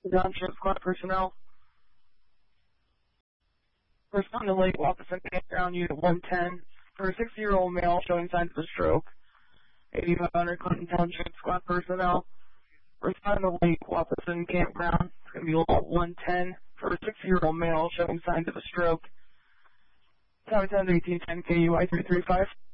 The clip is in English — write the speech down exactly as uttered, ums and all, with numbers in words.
Township Squad personnel. Respond to Lake Wapason Campground Unit one ten for a sixty-year-old male showing signs of a stroke. eighty-five hundred Clinton Township Squad personnel. Respond to Lake Wapason Campground. It's going to be Lot one ten for a sixty-year-old male showing signs of a stroke. Tower ten eighteen ten K U I three three five.